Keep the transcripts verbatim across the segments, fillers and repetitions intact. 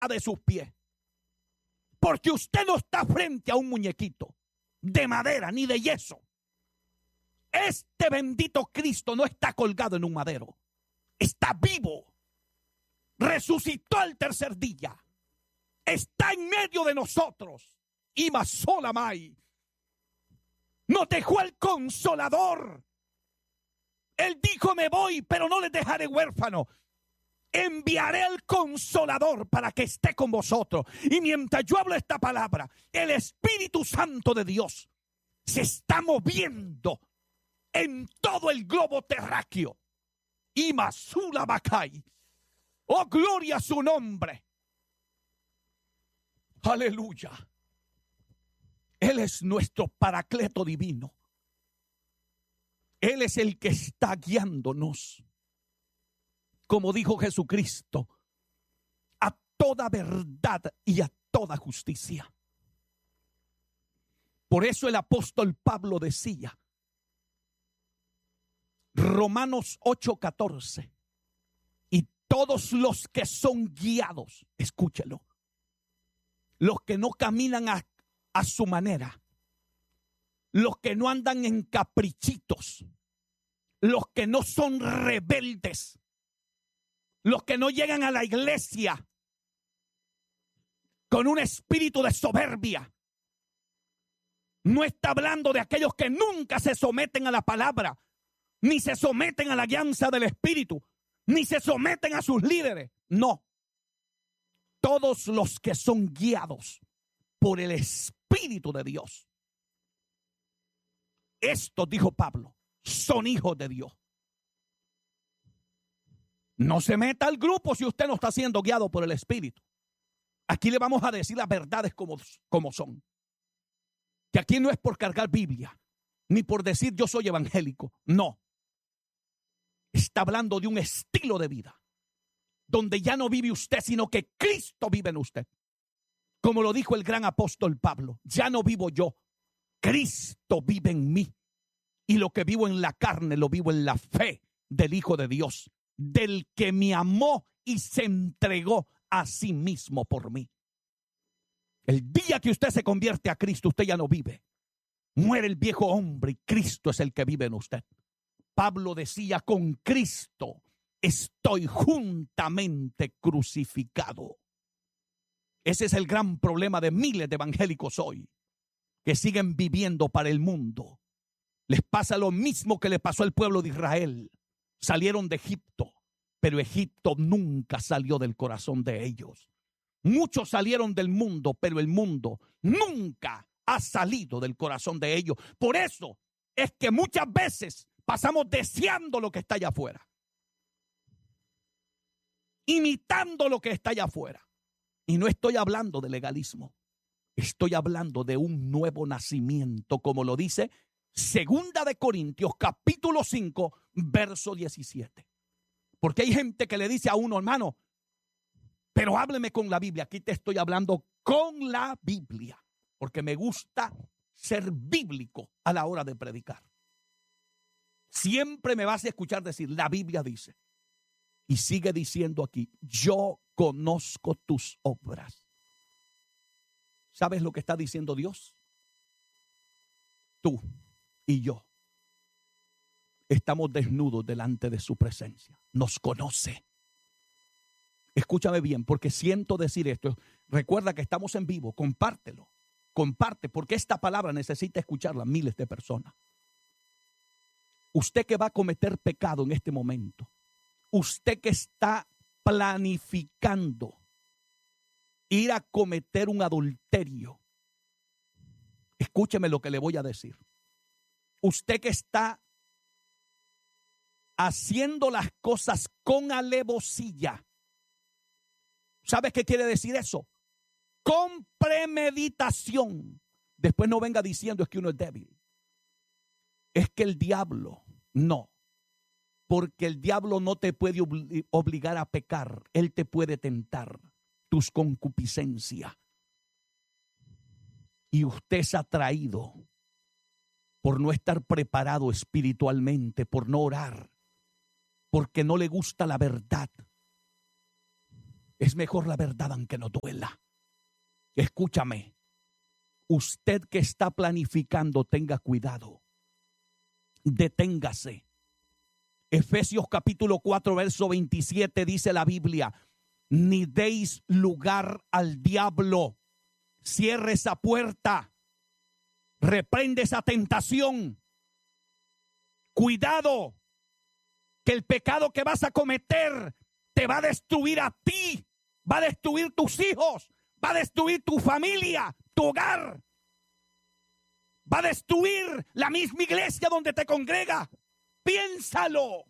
de sus pies. Porque usted no está frente a un muñequito de madera ni de yeso. Este bendito Cristo no está colgado en un madero. Está vivo. Resucitó al tercer día. Está en medio de nosotros. Y más sola mai. Nos dejó el Consolador. Él dijo: me voy, pero no les dejaré huérfano. Enviaré al Consolador para que esté con vosotros. Y mientras yo hablo esta palabra, el Espíritu Santo de Dios se está moviendo en todo el globo terráqueo. Y Masula Bacay. Oh, gloria a su nombre. Aleluya. Él es nuestro Paracleto divino. Él es el que está guiándonos, como dijo Jesucristo, a toda verdad y a toda justicia. Por eso el apóstol Pablo decía, Romanos ocho catorce, y todos los que son guiados, escúchelo, los que no caminan a, a su manera, los que no andan en caprichitos, los que no son rebeldes, los que no llegan a la iglesia con un espíritu de soberbia. No está hablando de aquellos que nunca se someten a la palabra, ni se someten a la guianza del Espíritu, ni se someten a sus líderes. No. Todos los que son guiados por el Espíritu de Dios. Esto, dijo Pablo, son hijos de Dios. No se meta al grupo si usted no está siendo guiado por el Espíritu. Aquí le vamos a decir las verdades como, como son. Que aquí no es por cargar Biblia, ni por decir yo soy evangélico. No. Está hablando de un estilo de vida, donde ya no vive usted, sino que Cristo vive en usted. Como lo dijo el gran apóstol Pablo, ya no vivo yo, Cristo vive en mí. Y lo que vivo en la carne, lo vivo en la fe del Hijo de Dios, del que me amó y se entregó a sí mismo por mí. El día que usted se convierte a Cristo, usted ya no vive. Muere el viejo hombre y Cristo es el que vive en usted. Pablo decía, con Cristo estoy juntamente crucificado. Ese es el gran problema de miles de evangélicos hoy, que siguen viviendo para el mundo. Les pasa lo mismo que le pasó al pueblo de Israel. Salieron de Egipto, pero Egipto nunca salió del corazón de ellos. Muchos salieron del mundo, pero el mundo nunca ha salido del corazón de ellos. Por eso es que muchas veces pasamos deseando lo que está allá afuera, imitando lo que está allá afuera. Y no estoy hablando de legalismo, estoy hablando de un nuevo nacimiento, como lo dice Segunda de Corintios, capítulo cinco, verso diecisiete. Porque hay gente que le dice a uno, hermano, pero hábleme con la Biblia. Aquí te estoy hablando con la Biblia, porque me gusta ser bíblico a la hora de predicar. Siempre me vas a escuchar decir, la Biblia dice. Y sigue diciendo aquí, yo conozco tus obras. ¿Sabes lo que está diciendo Dios? Tú y yo estamos desnudos delante de su presencia. Nos conoce. Escúchame bien, porque siento decir esto. Recuerda que estamos en vivo, compártelo. Comparte, porque esta palabra necesita escucharla miles de personas. Usted que va a cometer pecado en este momento, usted que está planificando ir a cometer un adulterio, escúcheme lo que le voy a decir. Usted que está haciendo las cosas con alevosía, ¿sabes qué quiere decir eso? Con premeditación. Después no venga diciendo es que uno es débil. Es que el diablo, no. Porque el diablo no te puede obli- obligar a pecar. Él te puede tentar tus concupiscencias. Y usted es atraído por no estar preparado espiritualmente, por no orar, porque no le gusta la verdad. Es mejor la verdad aunque no duela. Escúchame. Usted que está planificando, tenga cuidado. Deténgase. Efesios capítulo cuatro, verso veintisiete dice la Biblia: ni deis lugar al diablo. Cierre esa puerta. Reprende esa tentación. Cuidado, que el pecado que vas a cometer te va a destruir a ti, va a destruir tus hijos, va a destruir tu familia, tu hogar, va a destruir la misma iglesia donde te congrega. Piénsalo.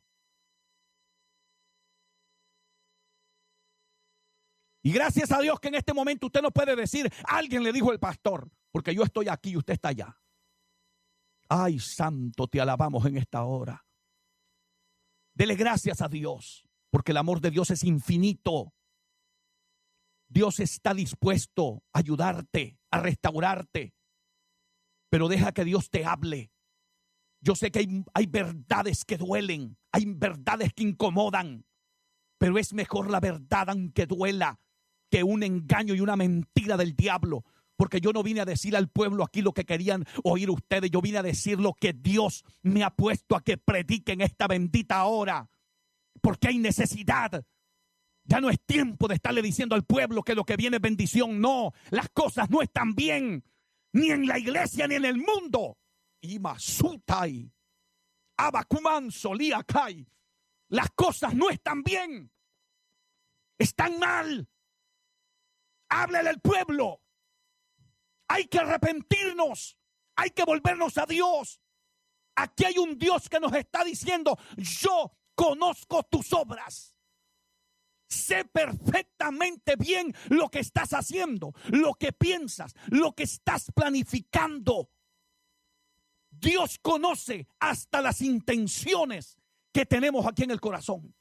Y gracias a Dios que en este momento usted no puede decir: alguien le dijo el pastor, porque yo estoy aquí y usted está allá. Ay, santo, te alabamos en esta hora. Dele gracias a Dios, porque el amor de Dios es infinito. Dios está dispuesto a ayudarte, a restaurarte, pero deja que Dios te hable. Yo sé que hay, hay verdades que duelen, hay verdades que incomodan, pero es mejor la verdad aunque duela que un engaño y una mentira del diablo. Porque yo no vine a decir al pueblo aquí lo que querían oír ustedes. Yo vine a decir lo que Dios me ha puesto a que predique en esta bendita hora. Porque hay necesidad. Ya no es tiempo de estarle diciendo al pueblo que lo que viene es bendición. No, las cosas no están bien. Ni en la iglesia ni en el mundo. Imasutai. Abacuman solía kai. Las cosas no están bien. Están mal. Háblale al pueblo. Hay que arrepentirnos. Hay que volvernos a Dios. Aquí hay un Dios que nos está diciendo: yo conozco tus obras. Sé perfectamente bien lo que estás haciendo, lo que piensas, lo que estás planificando. Dios conoce hasta las intenciones que tenemos aquí en el corazón.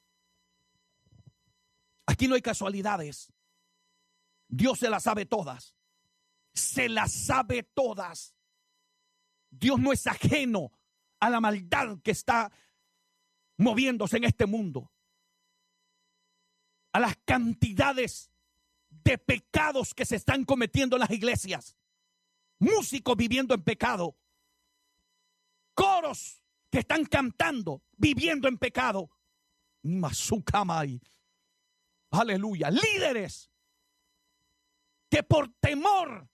Aquí no hay casualidades. Dios se las sabe todas. Se las sabe todas. Dios no es ajeno a la maldad que está moviéndose en este mundo, a las cantidades de pecados que se están cometiendo en las iglesias, músicos viviendo en pecado, coros que están cantando viviendo en pecado, Masukamai, aleluya, líderes que por temor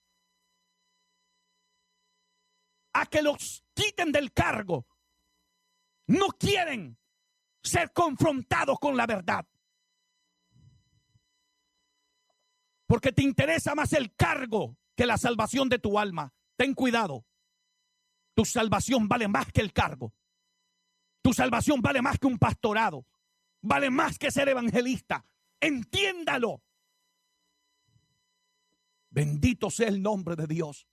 a que los quiten del cargo, no quieren ser confrontados con la verdad. Porque te interesa más el cargo que la salvación de tu alma. Ten cuidado. Tu salvación vale más que el cargo. Tu salvación vale más que un pastorado. Vale más que ser evangelista. Entiéndalo. Bendito sea el nombre de Dios.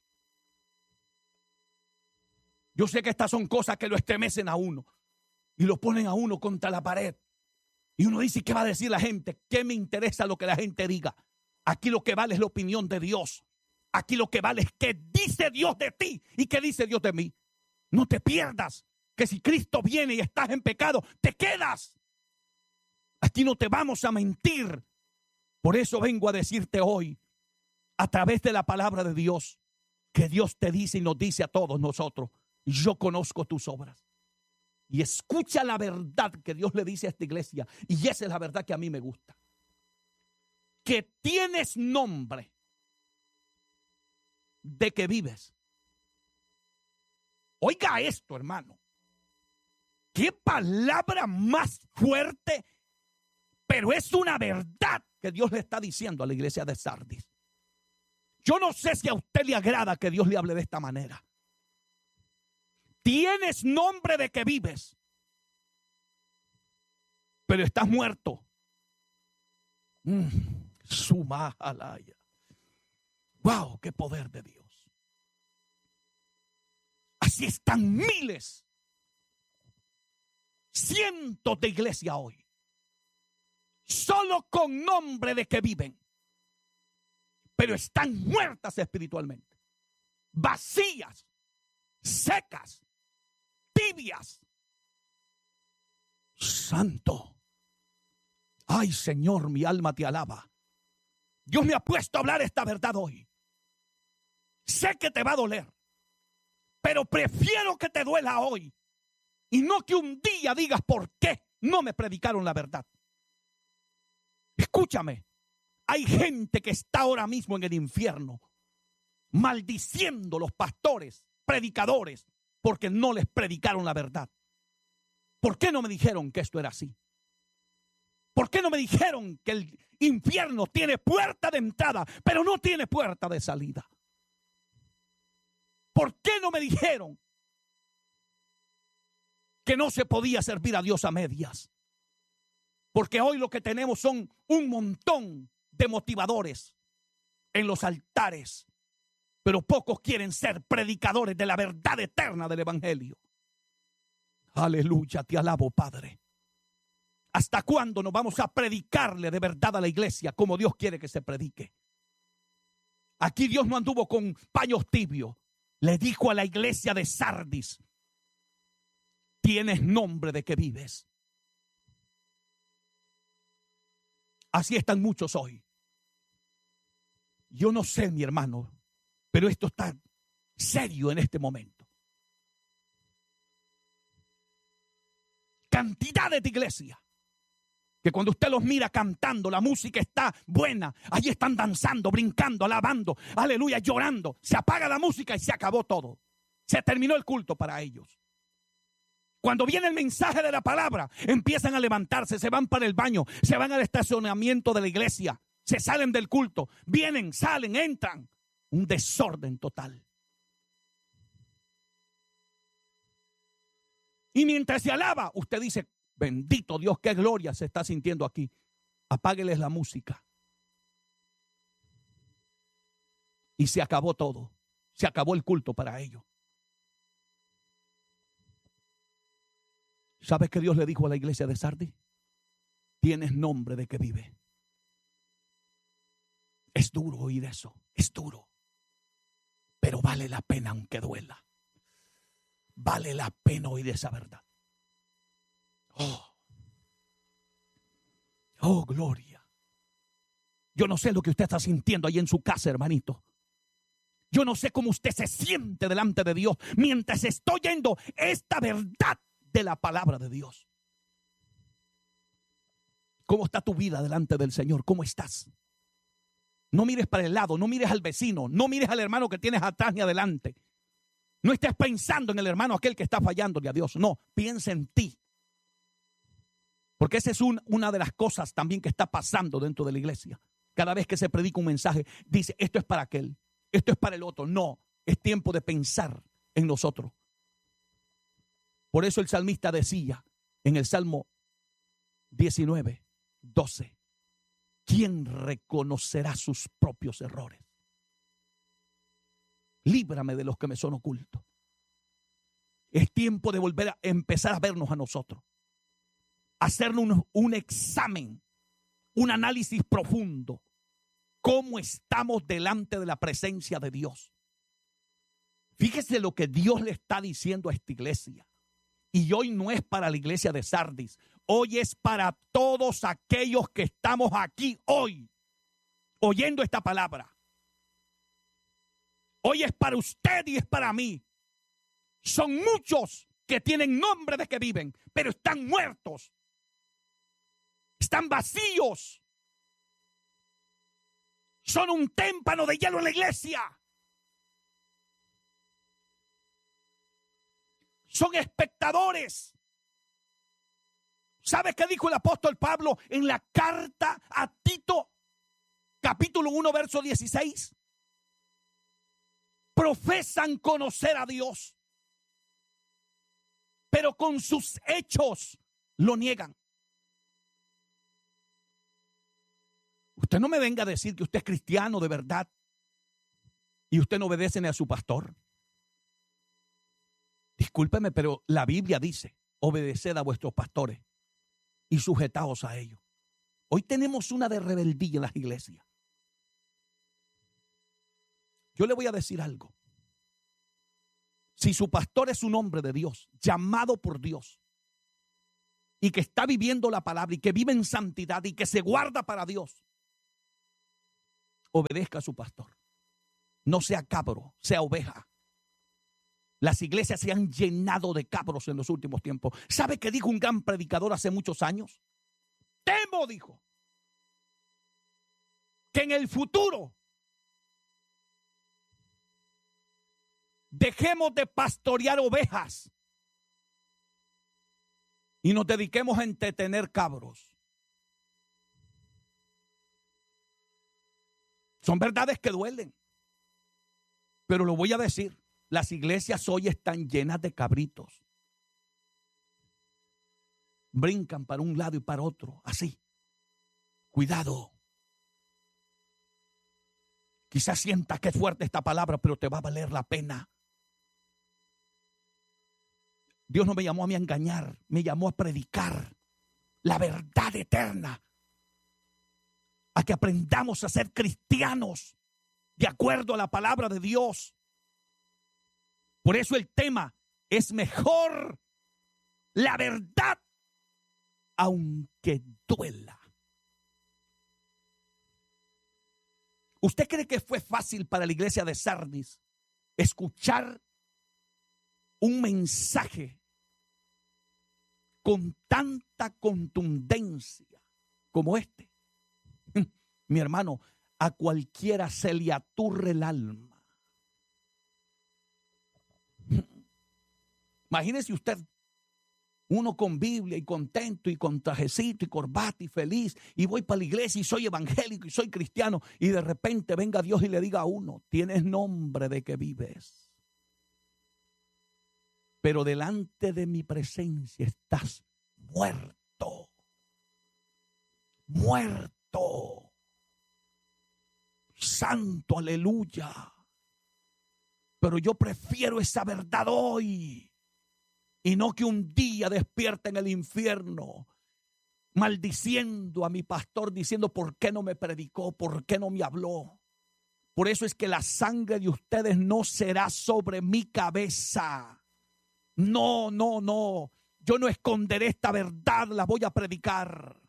Yo sé que estas son cosas que lo estremecen a uno y lo ponen a uno contra la pared. Y uno dice: ¿qué va a decir la gente? ¿Qué me interesa lo que la gente diga? Aquí lo que vale es la opinión de Dios. Aquí lo que vale es qué dice Dios de ti y qué dice Dios de mí. No te pierdas que si Cristo viene y estás en pecado, te quedas. Aquí no te vamos a mentir. Por eso vengo a decirte hoy, a través de la palabra de Dios, que Dios te dice y nos dice a todos nosotros: yo conozco tus obras. Y escucha la verdad que Dios le dice a esta iglesia. Y esa es la verdad que a mí me gusta. Que tienes nombre de que vives. Oiga esto, hermano. Qué palabra más fuerte, pero es una verdad que Dios le está diciendo a la iglesia de Sardis. Yo no sé si a usted le agrada que Dios le hable de esta manera. Tienes nombre de que vives, pero estás muerto. Mm, suma alaya. Wow, qué poder de Dios. Así están miles, cientos de iglesias hoy, solo con nombre de que viven, pero están muertas espiritualmente, vacías, secas, tibias. Santo. Ay, Señor, mi alma te alaba. Dios me ha puesto a hablar esta verdad hoy. Sé que te va a doler, pero prefiero que te duela hoy y no que un día digas por qué no me predicaron la verdad. Escúchame, hay gente que está ahora mismo en el infierno maldiciendo los pastores, predicadores, porque no les predicaron la verdad. ¿Por qué no me dijeron que esto era así? ¿Por qué no me dijeron que el infierno tiene puerta de entrada, pero no tiene puerta de salida? ¿Por qué no me dijeron que no se podía servir a Dios a medias? Porque hoy lo que tenemos son un montón de motivadores en los altares, pero pocos quieren ser predicadores de la verdad eterna del evangelio. Aleluya, te alabo, Padre. ¿Hasta cuándo nos vamos a predicarle de verdad a la iglesia como Dios quiere que se predique? Aquí Dios no anduvo con paños tibios. Le dijo a la iglesia de Sardis: tienes nombre de que vives. Así están muchos hoy. Yo no sé, mi hermano, pero esto está serio en este momento. Cantidades de iglesias que cuando usted los mira cantando, la música está buena, allí están danzando, brincando, alabando, aleluya, llorando. Se apaga la música y se acabó todo. Se terminó el culto para ellos. Cuando viene el mensaje de la palabra, empiezan a levantarse, se van para el baño, se van al estacionamiento de la iglesia, se salen del culto, vienen, salen, entran. Un desorden total. Y mientras se alaba, usted dice: bendito Dios, qué gloria se está sintiendo aquí. Apágueles la música. Y se acabó todo. Se acabó el culto para ellos. ¿Sabes qué Dios le dijo a la iglesia de Sardis? Tienes nombre de que vive. Es duro oír eso. Es duro. Pero vale la pena aunque duela. Vale la pena oír esa verdad. Oh, oh, gloria. Yo no sé lo que usted está sintiendo ahí en su casa, hermanito. Yo no sé cómo usted se siente delante de Dios mientras estoy oyendo esta verdad de la palabra de Dios. ¿Cómo está tu vida delante del Señor? ¿Cómo estás? No mires para el lado, no mires al vecino, no mires al hermano que tienes atrás ni adelante. No estés pensando en el hermano aquel que está fallándole a Dios. No, piensa en ti. Porque esa es un, una de las cosas también que está pasando dentro de la iglesia. Cada vez que se predica un mensaje, dice: esto es para aquel, esto es para el otro. No, es tiempo de pensar en nosotros. Por eso el salmista decía en el Salmo diecinueve, doce: ¿quién reconocerá sus propios errores? Líbrame de los que me son ocultos. Es tiempo de volver a empezar a vernos a nosotros. Hacernos un, un examen, un análisis profundo. ¿Cómo estamos delante de la presencia de Dios? Fíjese lo que Dios le está diciendo a esta iglesia. Y hoy no es para la iglesia de Sardis. Hoy es para todos aquellos que estamos aquí hoy, oyendo esta palabra. Hoy es para usted y es para mí. Son muchos que tienen nombre de que viven, pero están muertos. Están vacíos. Son un témpano de hielo en la iglesia. Son espectadores. ¿Sabe qué dijo el apóstol Pablo en la carta a Tito, capítulo uno, verso dieciséis? Profesan conocer a Dios, pero con sus hechos lo niegan. Usted no me venga a decir que usted es cristiano de verdad y usted no obedece ni a su pastor. Discúlpeme, pero la Biblia dice: obedeced a vuestros pastores y sujetaos a ellos. Hoy tenemos una de rebeldía en las iglesias. Yo le voy a decir algo. Si su pastor es un hombre de Dios, llamado por Dios, y que está viviendo la palabra y que vive en santidad y que se guarda para Dios, obedezca a su pastor. No sea cabro, sea oveja. Las iglesias se han llenado de cabros en los últimos tiempos. ¿Sabe qué dijo un gran predicador hace muchos años? Temo, dijo, que en el futuro dejemos de pastorear ovejas y nos dediquemos a entretener cabros. Son verdades que duelen, pero lo voy a decir. Las iglesias hoy están llenas de cabritos. Brincan para un lado y para otro, así. Cuidado. Quizás sientas que es fuerte esta palabra, pero te va a valer la pena. Dios no me llamó a mí a engañar, me llamó a predicar la verdad eterna. A que aprendamos a ser cristianos de acuerdo a la palabra de Dios. Por eso el tema es mejor la verdad, aunque duela. ¿Usted cree que fue fácil para la iglesia de Sardis escuchar un mensaje con tanta contundencia como este? Mi hermano, a cualquiera se le aturre el alma. Imagínese usted, uno con Biblia y contento y con trajecito y corbata y feliz, y voy para la iglesia y soy evangélico y soy cristiano, y de repente venga Dios y le diga a uno: tienes nombre de que vives, pero delante de mi presencia estás muerto, muerto. Santo, aleluya. Pero yo prefiero esa verdad hoy. Y no que un día despierte en el infierno maldiciendo a mi pastor, diciendo: ¿por qué no me predicó? ¿Por qué no me habló? Por eso es que la sangre de ustedes no será sobre mi cabeza. No, no, no. Yo no esconderé esta verdad, la voy a predicar.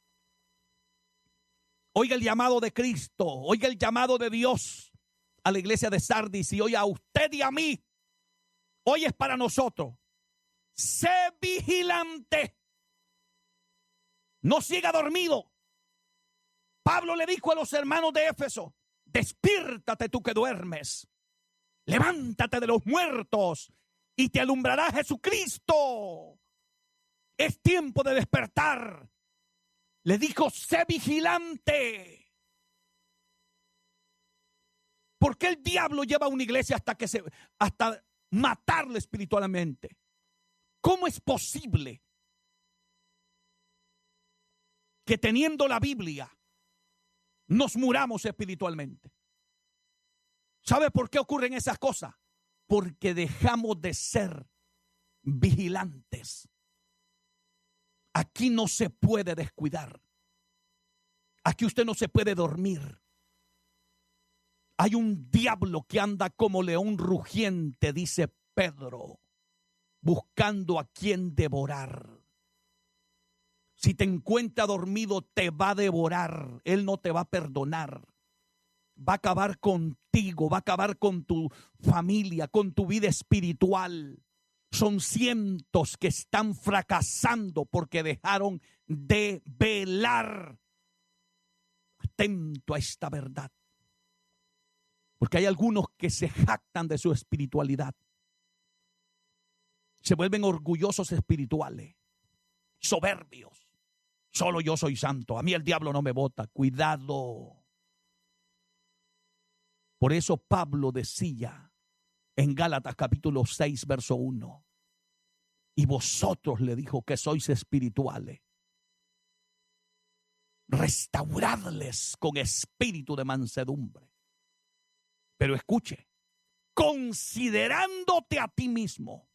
Oiga el llamado de Cristo, oiga el llamado de Dios a la iglesia de Sardis y hoy a usted y a mí. Hoy es para nosotros. Sé vigilante. No siga dormido. Pablo le dijo a los hermanos de Éfeso: despiértate tú que duermes. Levántate de los muertos y te alumbrará Jesucristo. Es tiempo de despertar. Le dijo: sé vigilante. ¿Por qué el diablo lleva a una iglesia hasta que se, hasta matarle espiritualmente? ¿Cómo es posible que teniendo la Biblia nos muramos espiritualmente? ¿Sabe por qué ocurren esas cosas? Porque dejamos de ser vigilantes. Aquí no se puede descuidar. Aquí usted no se puede dormir. Hay un diablo que anda como león rugiente, dice Pedro, buscando a quien devorar. Si te encuentra dormido, te va a devorar. Él no te va a perdonar. Va a acabar contigo, va a acabar con tu familia, con tu vida espiritual. Son cientos que están fracasando porque dejaron de velar. Atento a esta verdad. Porque hay algunos que se jactan de su espiritualidad. Se vuelven orgullosos espirituales, soberbios. Solo yo soy santo, a mí el diablo no me bota. Cuidado. Por eso Pablo decía en Gálatas capítulo seis, verso uno: y vosotros, le dijo, que sois espirituales, restauradles con espíritu de mansedumbre. Pero escuche, considerándote a ti mismo.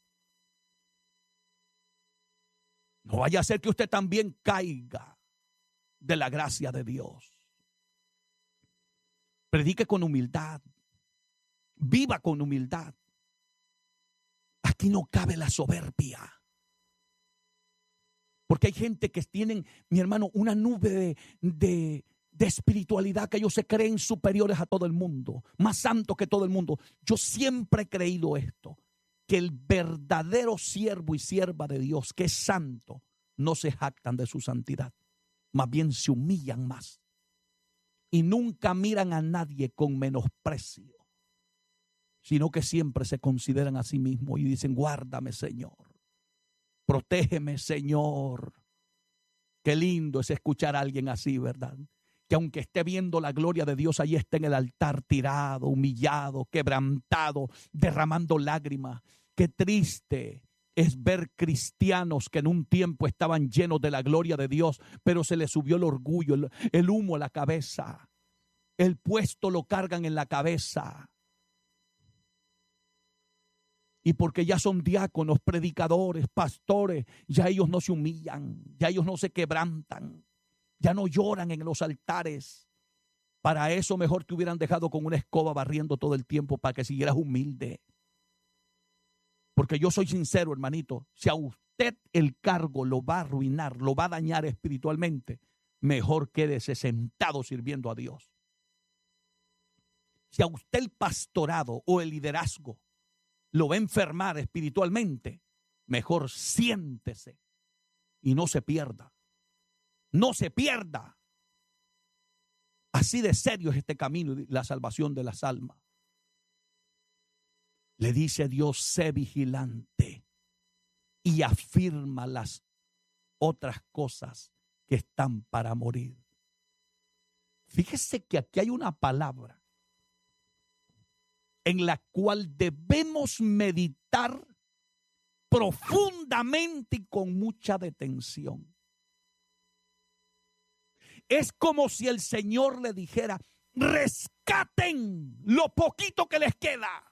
No vaya a ser que usted también caiga de la gracia de Dios. Predique con humildad. Viva con humildad. Aquí no cabe la soberbia. Porque hay gente que tienen, mi hermano, una nube de, de, de espiritualidad que ellos se creen superiores a todo el mundo, más santos que todo el mundo. Yo siempre he creído esto, que el verdadero siervo y sierva de Dios, que es santo, no se jactan de su santidad, más bien se humillan más y nunca miran a nadie con menosprecio, sino que siempre se consideran a sí mismos y dicen: guárdame, Señor, protégeme, Señor. Qué lindo es escuchar a alguien así, ¿verdad? Que aunque esté viendo la gloria de Dios, ahí está en el altar tirado, humillado, quebrantado, derramando lágrimas. Qué triste es ver cristianos que en un tiempo estaban llenos de la gloria de Dios, pero se les subió el orgullo, el, el humo a la cabeza. El puesto lo cargan en la cabeza. Y porque ya son diáconos, predicadores, pastores, ya ellos no se humillan, ya ellos no se quebrantan, ya no lloran en los altares. Para eso mejor te hubieran dejado con una escoba barriendo todo el tiempo para que siguieras humilde. Porque yo soy sincero, hermanito, si a usted el cargo lo va a arruinar, lo va a dañar espiritualmente, mejor quédese sentado sirviendo a Dios. Si a usted el pastorado o el liderazgo lo va a enfermar espiritualmente, mejor siéntese y no se pierda. No se pierda. Así de serio es este camino y la salvación de las almas. Le dice Dios: sé vigilante y afirma las otras cosas que están para morir. Fíjese que aquí hay una palabra en la cual debemos meditar profundamente y con mucha detención. Es como si el Señor le dijera: rescaten lo poquito que les queda.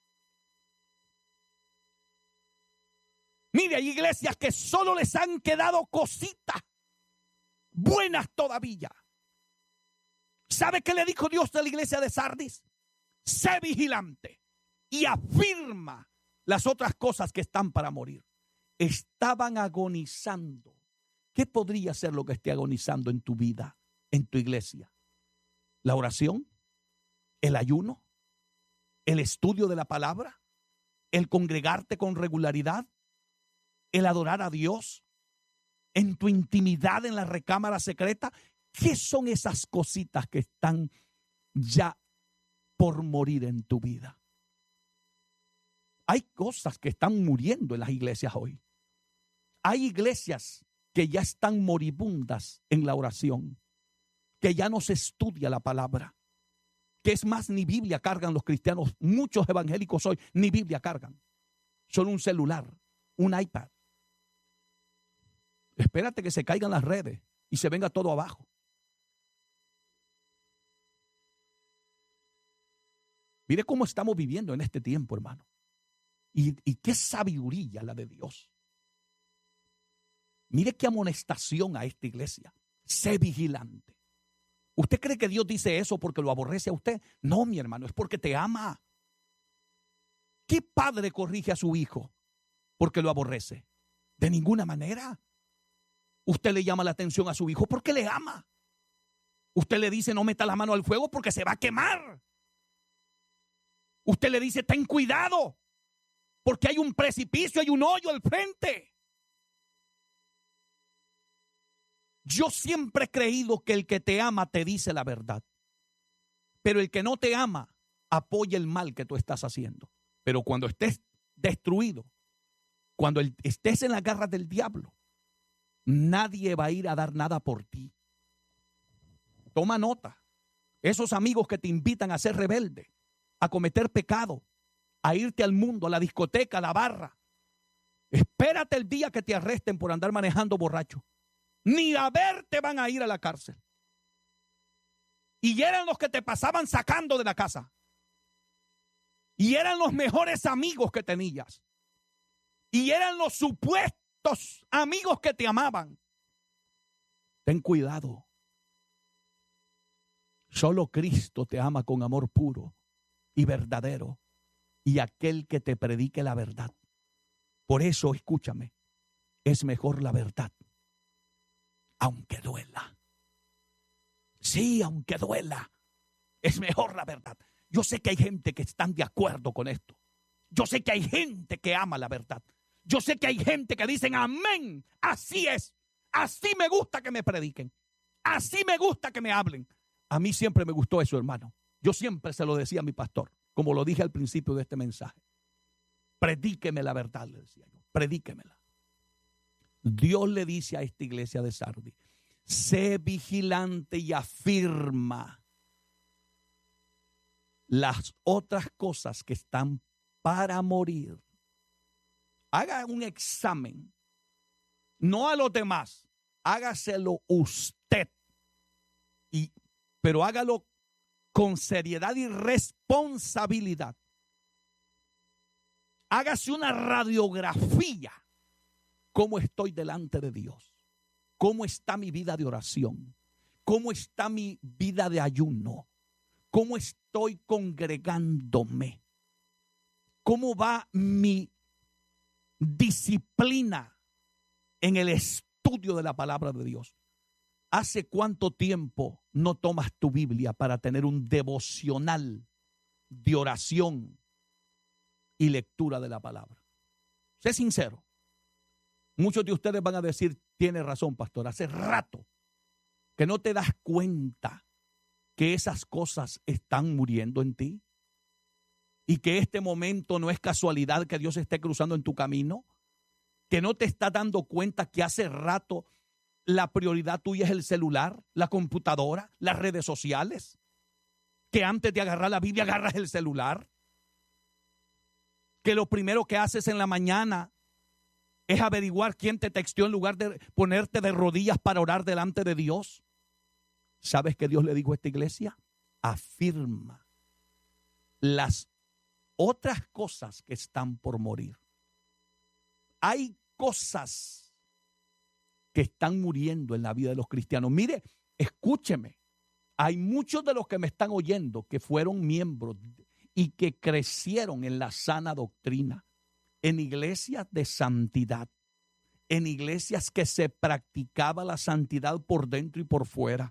Mire, hay iglesias que solo les han quedado cositas buenas todavía. ¿Sabe qué le dijo Dios a la iglesia de Sardis? Sé vigilante y afirma las otras cosas que están para morir. Estaban agonizando. ¿Qué podría ser lo que esté agonizando en tu vida, en tu iglesia? ¿La oración? ¿El ayuno? ¿El estudio de la palabra? ¿El congregarte con regularidad? ¿El adorar a Dios? ¿En tu intimidad en la recámara secreta? ¿Qué son esas cositas que están ya por morir en tu vida? Hay cosas que están muriendo en las iglesias hoy. Hay iglesias que ya están moribundas en la oración, que ya no se estudia la palabra, que es más, ni Biblia cargan los cristianos. Muchos evangélicos hoy ni Biblia cargan. Son un celular, un iPad. Espérate que se caigan las redes y se venga todo abajo. Mire cómo estamos viviendo en este tiempo, hermano. Y, y qué sabiduría la de Dios. Mire qué amonestación a esta iglesia. Sé vigilante. ¿Usted cree que Dios dice eso porque lo aborrece a usted? No, mi hermano, es porque te ama. ¿Qué padre corrige a su hijo porque lo aborrece? De ninguna manera. Usted le llama la atención a su hijo porque le ama. Usted le dice: no meta la mano al fuego porque se va a quemar. Usted le dice: ten cuidado porque hay un precipicio, hay un hoyo al frente. Yo siempre he creído que el que te ama te dice la verdad, pero el que no te ama apoya el mal que tú estás haciendo. Pero cuando estés destruido, cuando estés en las garras del diablo, nadie va a ir a dar nada por ti. Toma nota. Esos amigos que te invitan a ser rebelde, a cometer pecado, a irte al mundo, a la discoteca, a la barra. Espérate el día que te arresten por andar manejando borracho. Ni a verte van a ir a la cárcel. Y eran los que te pasaban sacando de la casa. Y eran los mejores amigos que tenías. Y eran los supuestos amigos que te amaban. Ten cuidado. Solo Cristo te ama con amor puro y verdadero. Y aquel que te predique la verdad. Por eso, escúchame, es mejor la verdad aunque duela. Sí, aunque duela. Es mejor la verdad. Yo sé que hay gente que están de acuerdo con esto. Yo sé que hay gente que ama la verdad. Yo sé que hay gente que dicen amén. Así es. Así me gusta que me prediquen. Así me gusta que me hablen. A mí siempre me gustó eso, hermano. Yo siempre se lo decía a mi pastor, como lo dije al principio de este mensaje. Predíqueme la verdad, le decía yo. Predíquemela. Dios le dice a esta iglesia de Sardis, sé vigilante y afirma las otras cosas que están para morir. Haga un examen, no a los demás, hágaselo usted, y, pero hágalo con seriedad y responsabilidad. Hágase una radiografía. ¿Cómo estoy delante de Dios? ¿Cómo está mi vida de oración? ¿Cómo está mi vida de ayuno? ¿Cómo estoy congregándome? ¿Cómo va mi disciplina en el estudio de la palabra de Dios? ¿Hace cuánto tiempo no tomas tu Biblia para tener un devocional de oración y lectura de la palabra? Sé sincero. Muchos de ustedes van a decir, tiene razón, pastor, hace rato que no te das cuenta que esas cosas están muriendo en ti y que este momento no es casualidad que Dios esté cruzando en tu camino, que no te estás dando cuenta que hace rato la prioridad tuya es el celular, la computadora, las redes sociales, que antes de agarrar la Biblia agarras el celular, que lo primero que haces en la mañana es averiguar quién te texteó en lugar de ponerte de rodillas para orar delante de Dios. ¿Sabes qué Dios le dijo a esta iglesia? Afirma las otras cosas que están por morir. Hay cosas que están muriendo en la vida de los cristianos. Mire, escúcheme. Hay muchos de los que me están oyendo que fueron miembros y que crecieron en la sana doctrina, en iglesias de santidad, en iglesias que se practicaba la santidad por dentro y por fuera.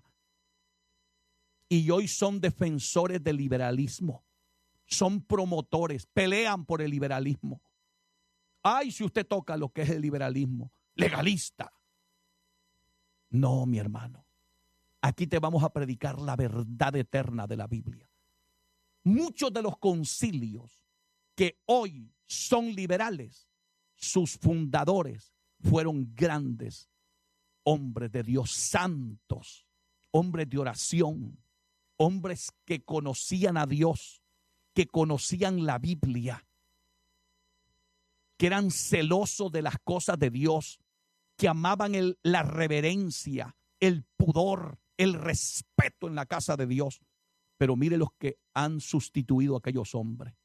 Y hoy son defensores del liberalismo, son promotores, pelean por el liberalismo. Ay, si usted toca lo que es el liberalismo, legalista. No, mi hermano, aquí te vamos a predicar la verdad eterna de la Biblia. Muchos de los concilios que hoy son liberales, sus fundadores fueron grandes hombres de Dios, santos, hombres de oración, hombres que conocían a Dios, que conocían la Biblia, que eran celosos de las cosas de Dios, que amaban el, la reverencia, el pudor, el respeto en la casa de Dios. Pero mire los que han sustituido a aquellos hombres.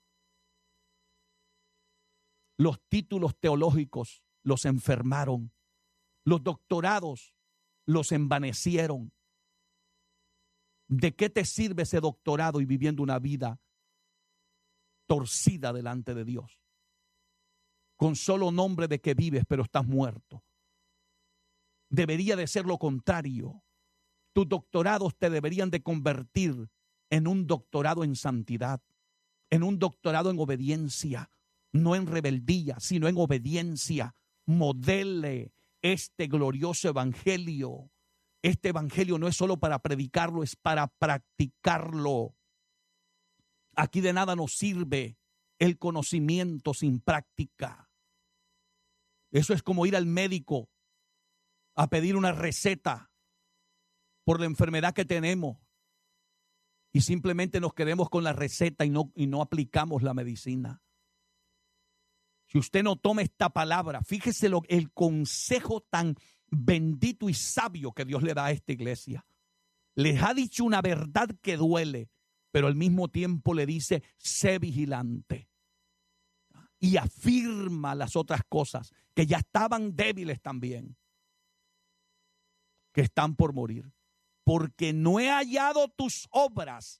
Los títulos teológicos los enfermaron. Los doctorados los envanecieron. ¿De qué te sirve ese doctorado y viviendo una vida torcida delante de Dios? Con solo nombre de que vives, pero estás muerto. Debería de ser lo contrario. Tus doctorados te deberían de convertir en un doctorado en santidad, en un doctorado en obediencia, no en rebeldía, sino en obediencia. Modele este glorioso evangelio. Este evangelio no es solo para predicarlo, es para practicarlo. Aquí de nada nos sirve el conocimiento sin práctica. Eso es como ir al médico a pedir una receta por la enfermedad que tenemos y simplemente nos quedemos con la receta y no, y no aplicamos la medicina. Si usted no toma esta palabra, fíjese lo, el consejo tan bendito y sabio que Dios le da a esta iglesia. Les ha dicho una verdad que duele, pero al mismo tiempo le dice, sé vigilante. Y afirma las otras cosas que ya estaban débiles también, que están por morir. Porque no he hallado tus obras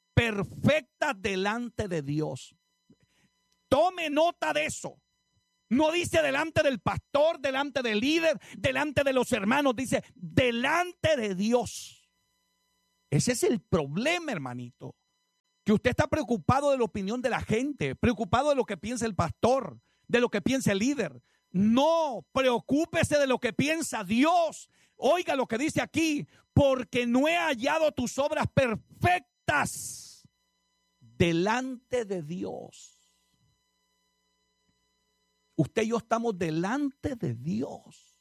perfectas delante de Dios. Tome nota de eso. No dice delante del pastor, delante del líder, delante de los hermanos. Dice delante de Dios. Ese es el problema, hermanito. Que usted está preocupado de la opinión de la gente, preocupado de lo que piensa el pastor, de lo que piensa el líder. No, preocúpese de lo que piensa Dios. Oiga lo que dice aquí, porque no he hallado tus obras perfectas delante de Dios. Usted y yo estamos delante de Dios.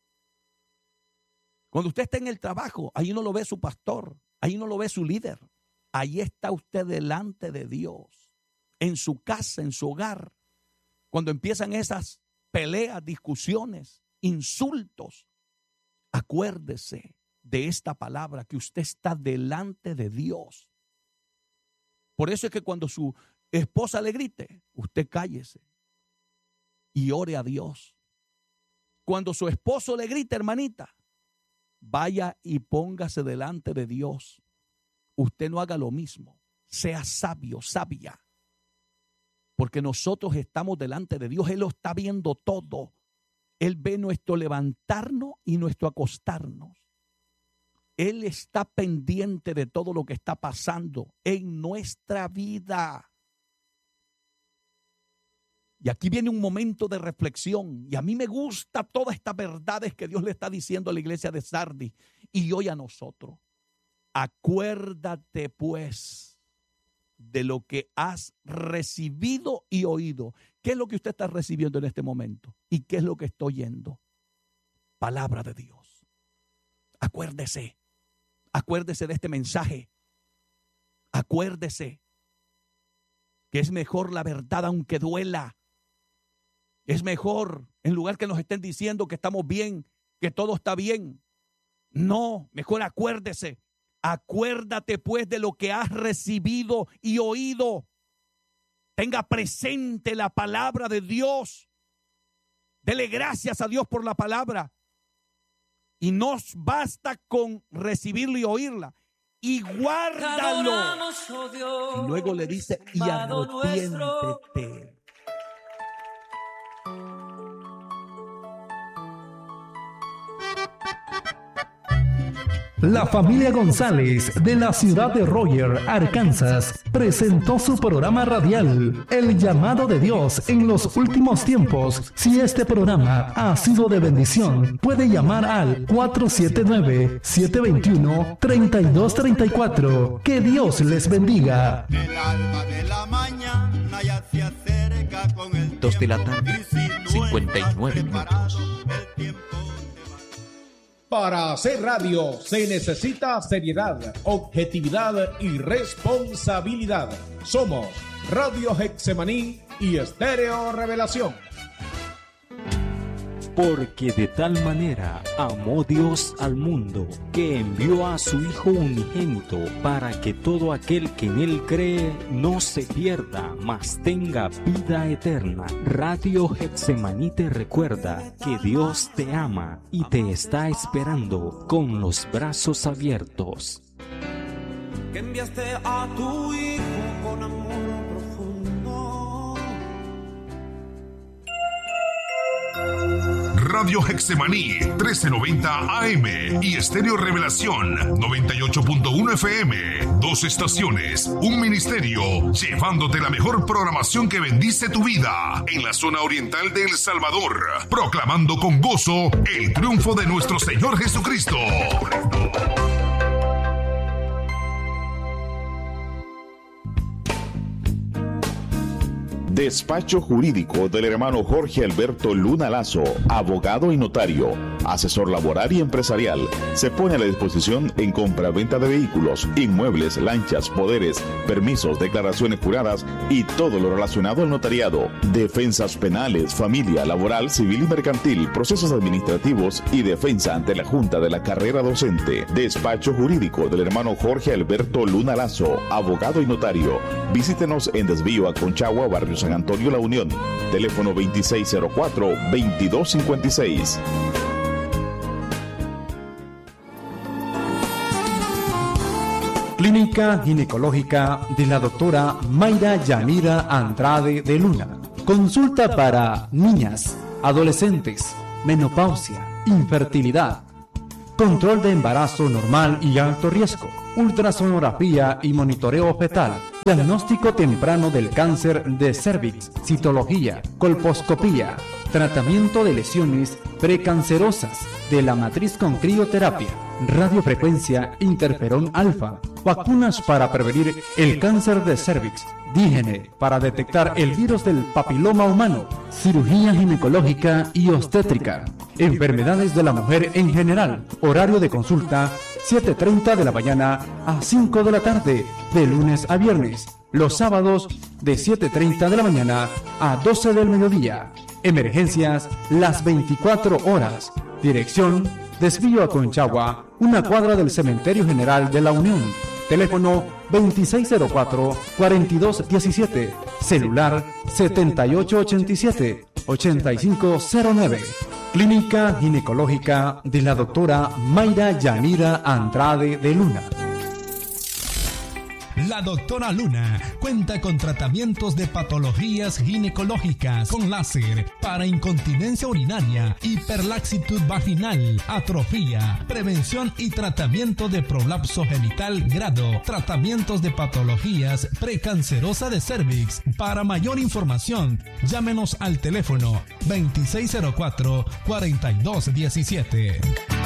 Cuando usted está en el trabajo, ahí no lo ve su pastor, ahí no lo ve su líder. Ahí está usted delante de Dios. En su casa, en su hogar. Cuando empiezan esas peleas, discusiones, insultos, acuérdese de esta palabra, que usted está delante de Dios. Por eso es que cuando su esposa le grite, usted cállese y ore a Dios. Cuando su esposo le grite, hermanita, vaya y póngase delante de Dios. Usted no haga lo mismo. Sea sabio, sabia. Porque nosotros estamos delante de Dios. Él lo está viendo todo. Él ve nuestro levantarnos y nuestro acostarnos. Él está pendiente de todo lo que está pasando en nuestra vida. Y aquí viene un momento de reflexión. Y a mí me gusta todas estas verdades que Dios le está diciendo a la iglesia de Sardis y hoy a nosotros. Acuérdate pues de lo que has recibido y oído. ¿Qué es lo que usted está recibiendo en este momento? ¿Y qué es lo que está oyendo? Palabra de Dios. Acuérdese. Acuérdese de este mensaje. Acuérdese que es mejor la verdad aunque duela. Es mejor, en lugar que nos estén diciendo que estamos bien, que todo está bien. No, mejor acuérdese. Acuérdate pues de lo que has recibido y oído. Tenga presente la palabra de Dios. Dele gracias a Dios por la palabra. Y no basta con recibirlo y oírla. Y guárdalo. Y luego le dice, y arrepiéntete. La familia González de la ciudad de Roger, Arkansas, presentó su programa radial, El Llamado de Dios en los Últimos Tiempos. Si este programa ha sido de bendición, puede llamar al cuatro siete nueve, siete dos uno, tres dos tres cuatro. Que Dios les bendiga. El alba de la mañana ya se acerca con el Dos de la tarde, cincuenta y nueve minutos. Para hacer radio se necesita seriedad, objetividad y responsabilidad. Somos Radio Getsemaní y Estéreo Revelación. Porque de tal manera amó Dios al mundo, que envió a su Hijo unigénito, para que todo aquel que en Él cree no se pierda, mas tenga vida eterna. Radio Getsemaní te recuerda que Dios te ama y te está esperando con los brazos abiertos. Que enviaste a tu Hijo con amor profundo. Radio Getsemaní trece noventa A M y Estéreo Revelación noventa y ocho punto uno F M. Dos estaciones, un ministerio, llevándote la mejor programación que bendice tu vida en la zona oriental de El Salvador, proclamando con gozo el triunfo de nuestro Señor Jesucristo. Despacho jurídico del hermano Jorge Alberto Luna Lazo, abogado y notario, asesor laboral y empresarial. Se pone a la disposición en compra-venta de vehículos, inmuebles, lanchas, poderes, permisos, declaraciones juradas y todo lo relacionado al notariado. Defensas penales, familia, laboral, civil y mercantil, procesos administrativos y defensa ante la Junta de la Carrera Docente. Despacho jurídico del hermano Jorge Alberto Luna Lazo, abogado y notario. Visítenos en Desvío a Conchagua, Barrio San Antonio, La Unión. Teléfono veintiséis cero cuatro, veintidós cincuenta y seis. Clínica Ginecológica de la doctora Mayra Yanira Andrade de Luna. Consulta para niñas, adolescentes, menopausia, infertilidad, control de embarazo normal y alto riesgo, ultrasonografía y monitoreo fetal, diagnóstico temprano del cáncer de cervix, citología, colposcopía, tratamiento de lesiones precancerosas de la matriz con crioterapia, radiofrecuencia, interferón alfa, vacunas para prevenir el cáncer de cervix, dígene para detectar el virus del papiloma humano, cirugía ginecológica y obstétrica, enfermedades de la mujer en general, horario de consulta siete treinta de la mañana a cinco de la tarde, de lunes a viernes, los sábados de siete treinta de la mañana a doce del mediodía, emergencias las veinticuatro horas, dirección Desvío a Conchagua, una cuadra del Cementerio General de la Unión. Teléfono veintiséis cero cuatro, cuarenta y dos diecisiete. Celular setenta y ocho ochenta y siete, ochenta y cinco cero nueve. Clínica Ginecológica de la doctora Mayra Yanira Andrade de Luna. La doctora Luna cuenta con tratamientos de patologías ginecológicas con láser para incontinencia urinaria, hiperlaxitud vaginal, atrofía, prevención y tratamiento de prolapso genital grado, tratamientos de patologías precancerosa de cervix. Para mayor información, llámenos al teléfono veintiséis cero cuatro, cuarenta y dos diecisiete.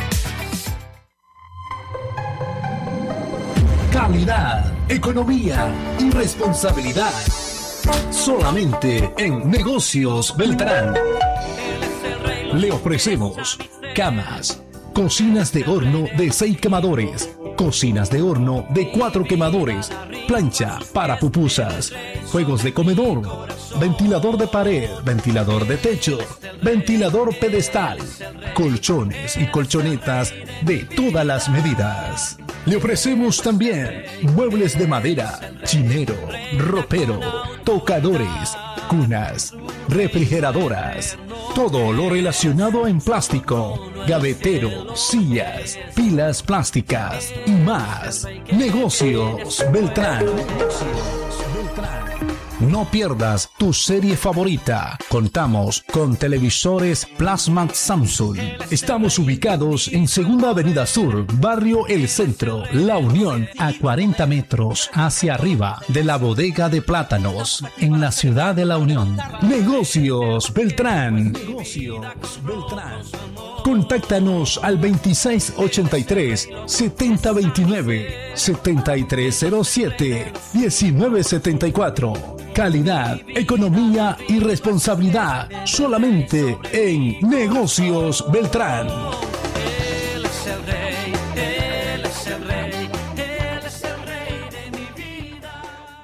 Calidad, economía y responsabilidad. Solamente en Negocios Beltrán. Le ofrecemos camas, cocinas de horno de seis quemadores, cocinas de horno de cuatro quemadores, plancha para pupusas, juegos de comedor, ventilador de pared, ventilador de techo, ventilador pedestal, colchones y colchonetas de todas las medidas. Le ofrecemos también muebles de madera, chinero, ropero, tocadores, cunas, refrigeradoras, todo lo relacionado en plástico, gavetero, sillas, pilas plásticas y más. Negocios Beltrán. No pierdas tu serie favorita. Contamos con televisores Plasma Samsung. Estamos ubicados en Segunda Avenida Sur, Barrio El Centro, La Unión, a cuarenta metros hacia arriba de la Bodega de Plátanos, en la ciudad de La Unión. Negocios Beltrán. Negocios Beltrán. Contáctanos al veintiséis ochenta y tres, setenta veintinueve, setenta y tres cero siete, diecinueve setenta y cuatro. Calidad, economía y responsabilidad solamente en Negocios Beltrán. Él es el rey, él es el rey, él es el rey de mi vida.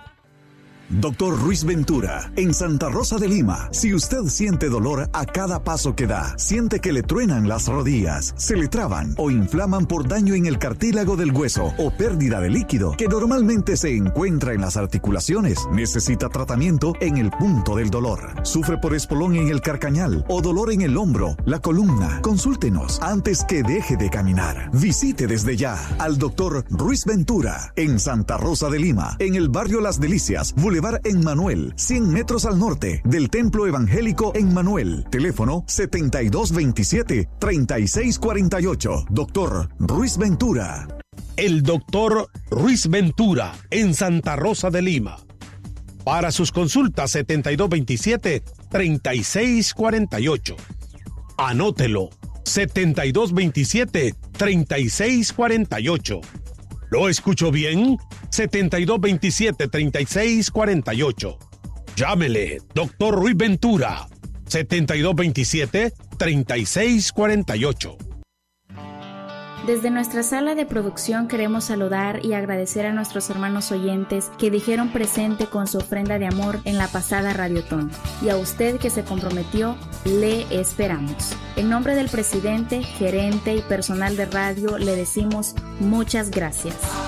Doctor Ruiz Ventura, en Santa Rosa de Lima. Si usted siente dolor a cada paso que da, siente que le truenan las rodillas, se le traban o inflaman por daño en el cartílago del hueso o pérdida de líquido que normalmente se encuentra en las articulaciones, necesita tratamiento en el punto del dolor. Sufre por espolón en el carcañal o dolor en el hombro, la columna. Consúltenos antes que deje de caminar. Visite desde ya al doctor Ruiz Ventura en Santa Rosa de Lima, en el barrio Las Delicias, Boulevard en Manuel, cien metros al norte del Templo Evangélico en Manuel. Teléfono setenta y dos veintisiete, treinta y seis cuarenta y ocho. Doctor Ruiz Ventura. El doctor Ruiz Ventura en Santa Rosa de Lima. Para sus consultas setenta y dos veintisiete, treinta y seis cuarenta y ocho. Anótelo. setenta y dos veintisiete, treinta y seis cuarenta y ocho. ¿Lo escucho bien? setenta y dos veintisiete, treinta y seis cuarenta y ocho. Llámele, doctor Ruiz Ventura. setenta y dos veintisiete, treinta y seis cuarenta y ocho. Desde nuestra sala de producción queremos saludar y agradecer a nuestros hermanos oyentes que dijeron presente con su ofrenda de amor en la pasada Radiotón. Y a usted que se comprometió, le esperamos. En nombre del presidente, gerente y personal de radio le decimos muchas gracias.